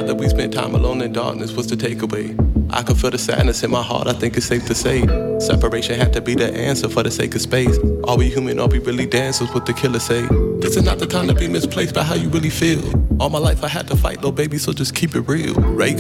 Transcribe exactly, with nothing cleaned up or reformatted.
Now that we spent time alone in darkness, what's the takeaway? I can feel the sadness in my heart, I think it's safe to say separation had to be the answer for the sake of space. Are we human, are we really dancers? What the killer say? This is not the time to be misplaced by how you really feel. All my life I had to fight, little baby, so just keep it real. Ray